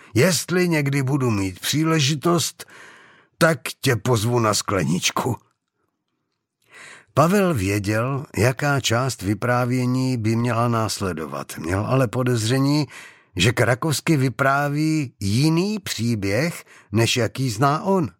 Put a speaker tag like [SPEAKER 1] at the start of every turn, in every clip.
[SPEAKER 1] Jestli někdy budu mít příležitost, tak tě pozvu na skleničku. Pavel věděl, jaká část vyprávění by měla následovat. Měl ale podezření, že Krakovský vypráví jiný příběh, než jaký zná on.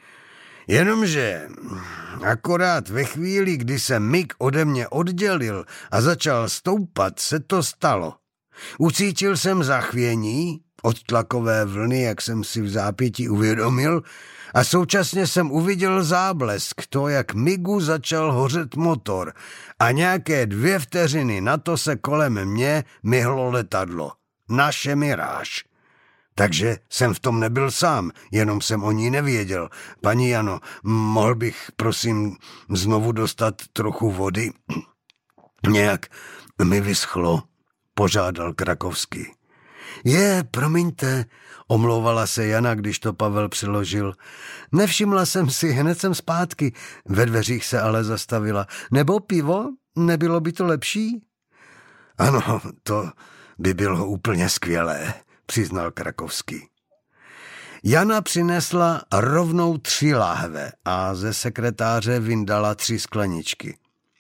[SPEAKER 1] Jenomže akorát ve chvíli, kdy se Mick ode mě oddělil a začal stoupat, se to stalo. Ucítil jsem zachvění od tlakové vlny, jak jsem si v zápětí uvědomil, a současně jsem uviděl záblesk, to, jak Miggu začal hořet motor a nějaké 2 vteřiny na to se kolem mě myhlo letadlo. Naše Miráž. Takže jsem v tom nebyl sám, jenom jsem o ní nevěděl. Paní Jano, mohl bych, prosím, znovu dostat trochu vody? Nějak mi vyschlo, požádal Krakovský. Promiňte, omlouvala se Jana, když to Pavel přiložil. Nevšimla jsem si, hned jsem zpátky. Ve dveřích se ale zastavila. Nebo pivo? Nebylo by to lepší? Ano, to by bylo úplně skvělé, přiznal Krakovský. Jana přinesla rovnou 3 láhve a ze sekretáře vyndala 3 skleničky.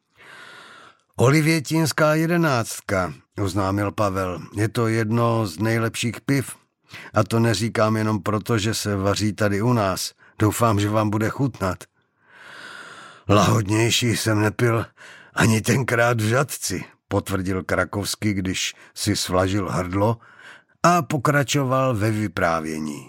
[SPEAKER 1] Olivětínská 11, oznámil Pavel. Je to jedno z nejlepších piv. A to neříkám jenom proto, že se vaří tady u nás. Doufám, že vám bude chutnat. Lahodnější jsem nepil ani tenkrát v Žatci, potvrdil Krakovský, když si svlažil hrdlo a pokračoval ve vyprávění.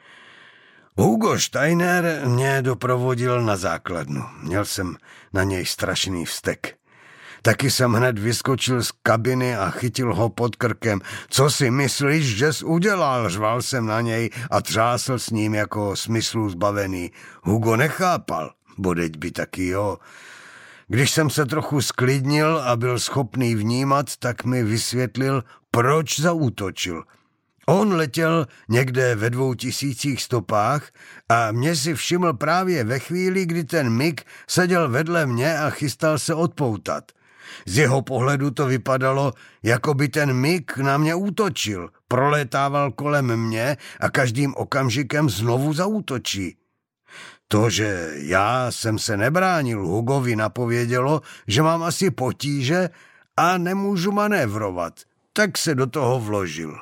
[SPEAKER 1] Hugo Steiner mě doprovodil na základnu. Měl jsem na něj strašný vztek. Taky jsem hned vyskočil z kabiny a chytil ho pod krkem. Co si myslíš, že jsi udělal? Řval jsem na něj a třásl s ním jako smyslu zbavený. Hugo nechápal, bodeď by taky jo. Když jsem se trochu sklidnil a byl schopný vnímat, tak mi vysvětlil, proč zaútočil. On letěl někde ve 2000 stopách a mě si všiml právě ve chvíli, kdy ten Mick seděl vedle mě a chystal se odpoutat. Z jeho pohledu to vypadalo, jako by ten Mick na mě útočil, prolétával kolem mě a každým okamžikem znovu zaútočí. To, že já jsem se nebránil, Hugovi napovědělo, že mám asi potíže a nemůžu manévrovat, tak se do toho vložil.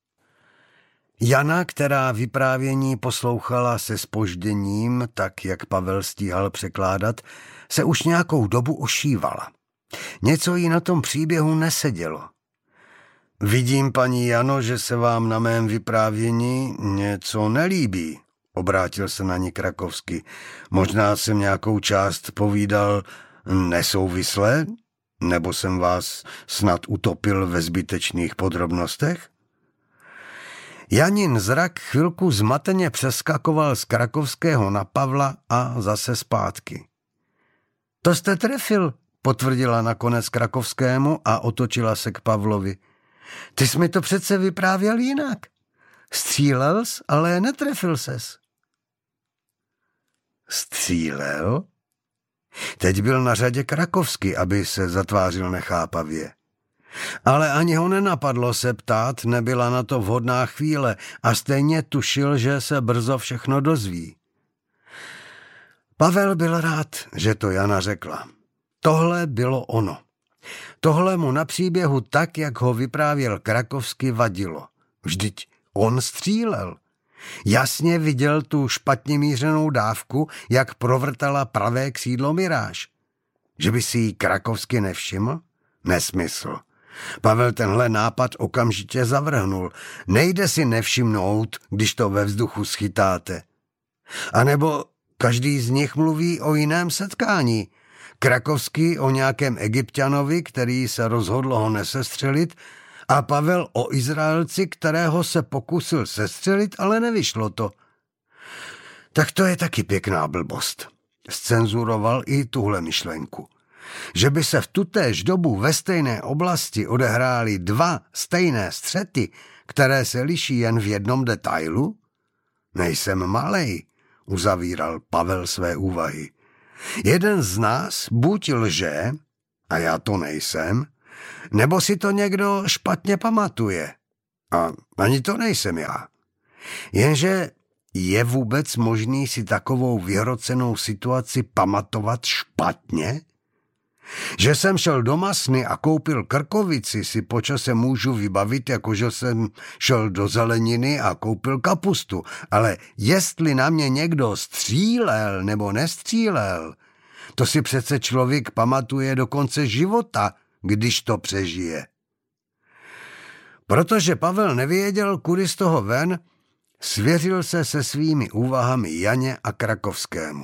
[SPEAKER 1] Jana, která vyprávění poslouchala se zpožděním, tak jak Pavel stíhal překládat, se už nějakou dobu ošívala. Něco jí na tom příběhu nesedělo. Vidím, paní Jano, že se vám na mém vyprávění něco nelíbí, obrátil se na ní Krakovský. Možná jsem nějakou část povídal nesouvisle, nebo jsem vás snad utopil ve zbytečných podrobnostech? Janin zrak chvilku zmateně přeskakoval z Krakovského na Pavla a zase zpátky. To jste trefil, potvrdila nakonec Krakovskému a otočila se k Pavlovi. Ty jsi mi to přece vyprávěl jinak. Střílel jsi, ale netrefil ses. Střílel? Teď byl na řadě Krakovský, aby se zatvářil nechápavě. Ale ani ho nenapadlo se ptát, nebyla na to vhodná chvíle a stejně tušil, že se brzo všechno dozví. Pavel byl rád, že to Jana řekla. Tohle bylo ono. Tohle mu na příběhu tak, jak ho vyprávěl Krakovský, vadilo. Vždyť on střílel. Jasně viděl tu špatně mířenou dávku, jak provrtala pravé křídlo Miráž. Že by si ji Krakovský nevšiml? Nesmysl. Pavel tenhle nápad okamžitě zavrhnul. Nejde si nevšimnout, když to ve vzduchu schytáte. A nebo každý z nich mluví o jiném setkání. Krakovský o nějakém Egypťanovi, který se rozhodl ho nesestřelit, a Pavel o Izraelci, kterého se pokusil sestřelit, ale nevyšlo to. Tak to je taky pěkná blbost. Zcenzuroval i tuhle myšlenku. Že by se v tutéž dobu ve stejné oblasti odehrály 2 stejné střety, které se liší jen v jednom detailu? Nejsem malej, uzavíral Pavel své úvahy. Jeden z nás buď lže, a já to nejsem, nebo si to někdo špatně pamatuje. A ani to nejsem já. Jenže je vůbec možný si takovou vyhrocenou situaci pamatovat špatně? Že jsem šel do masny a koupil krkovici, si po čase můžu vybavit, jakože jsem šel do zeleniny a koupil kapustu. Ale jestli na mě někdo střílel nebo nestřílel, to si přece člověk pamatuje do konce života, když to přežije. Protože Pavel nevěděl, kudy z toho ven, svěřil se svými úvahami Janě a Krakovskému.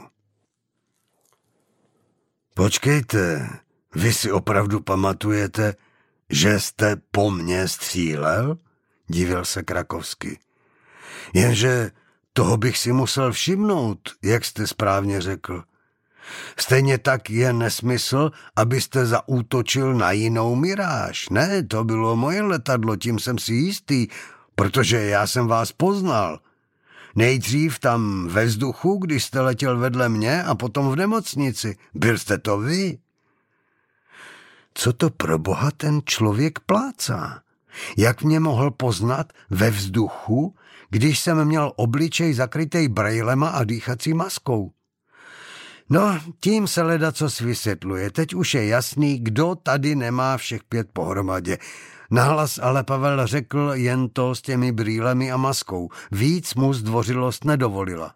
[SPEAKER 1] Počkejte, vy si opravdu pamatujete, že jste po mně střílel? Divil se Krakovský. Jenže toho bych si musel všimnout, jak jste správně řekl. Stejně tak je nesmysl, abyste zaútočil na jinou miráž. Ne, to bylo moje letadlo, tím jsem si jistý, protože já jsem vás poznal. Nejdřív tam ve vzduchu, když jste letěl vedle mě, a potom v nemocnici. Byl jste to vy? Co to pro boha ten člověk plácá? Jak mě mohl poznat ve vzduchu, když jsem měl obličej zakrytej brejlema a dýchací maskou? No, tím se ledacos vysvětluje. Teď už je jasný, kdo tady nemá všech 5 pohromadě. Nahlas ale Pavel řekl jen to s těmi brýlemi a maskou. Víc mu zdvořilost nedovolila.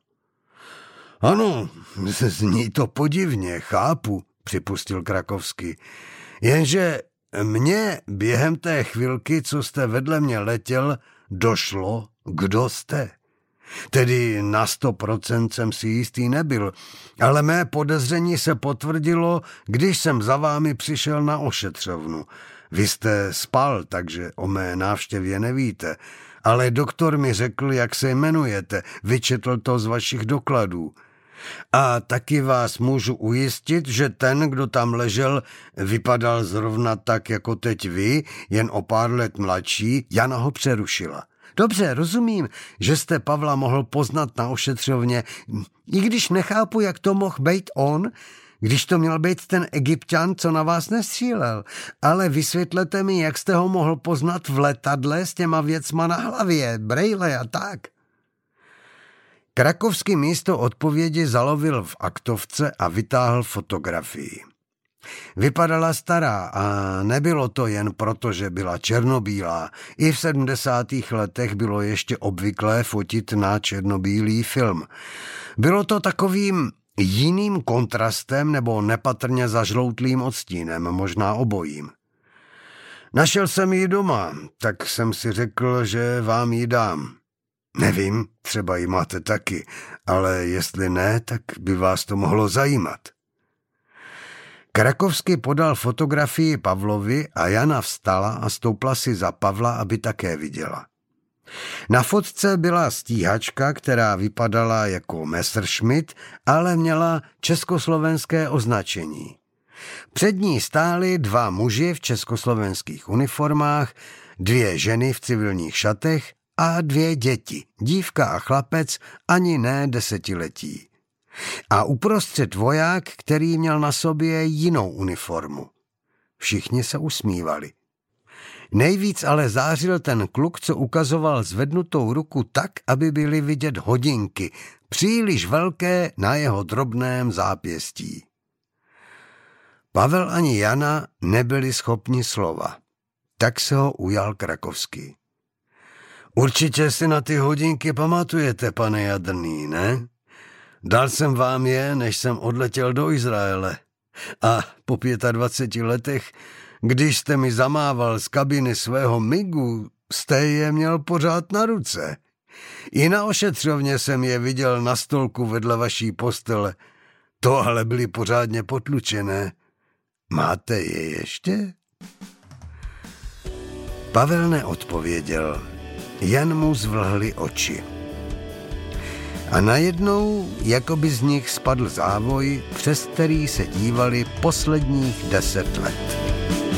[SPEAKER 1] Ano, zní to podivně, chápu, připustil Krakovský. Jenže mně během té chvilky, co jste vedle mě letěl, došlo, kdo jste. Tedy na 100% jsem si jistý nebyl, ale mé podezření se potvrdilo, když jsem za vámi přišel na ošetřovnu. Vy jste spal, takže o mé návštěvě nevíte, ale doktor mi řekl, jak se jmenujete, vyčetl to z vašich dokladů. A taky vás můžu ujistit, že ten, kdo tam ležel, vypadal zrovna tak, jako teď vy, jen o pár let mladší. Jana ho přerušila. Dobře, rozumím, že jste Pavla mohl poznat na ošetřovně, i když nechápu, jak to mohl být on, když to měl být ten Egypťan, co na vás nestřílel. Ale vysvětlete mi, jak jste ho mohl poznat v letadle s těma věcma na hlavě, brejle a tak. Krakovský místo odpovědi zalovil v aktovce a vytáhl fotografii. Vypadala stará a nebylo to jen proto, že byla černobílá. I v 70. letech bylo ještě obvyklé fotit na černobílý film. Bylo to takovým jiným kontrastem nebo nepatrně zažloutlým odstínem, možná obojím. Našel jsem ji doma, tak jsem si řekl, že vám ji dám. Nevím, třeba ji máte taky, ale jestli ne, tak by vás to mohlo zajímat. Krakovský podal fotografii Pavlovi a Jana vstala a stoupla si za Pavla, aby také viděla. Na fotce byla stíhačka, která vypadala jako Messerschmitt, ale měla československé označení. Před ní stáli 2 muži v československých uniformách, 2 ženy v civilních šatech a 2 děti, dívka a chlapec, ani ne 10letí. A uprostřed voják, který měl na sobě jinou uniformu. Všichni se usmívali. Nejvíc ale zářil ten kluk, co ukazoval zvednutou ruku tak, aby byly vidět hodinky, příliš velké na jeho drobném zápěstí. Pavel ani Jana nebyli schopni slova. Tak se ho ujal Krakovský. Určitě si na ty hodinky pamatujete, pane Jadrný, ne? Dal jsem vám je, než jsem odletěl do Izraele. A po 25 letech, když jste mi zamával z kabiny svého migu, jste je měl pořád na ruce. I na ošetřovně jsem je viděl na stolku vedle vaší postele. To ale byly pořádně potlučené. Máte je ještě? Pavel neodpověděl, jen mu zvlhly oči. A najednou, jako by z nich spadl závoj, přes který se dívali posledních 10 let.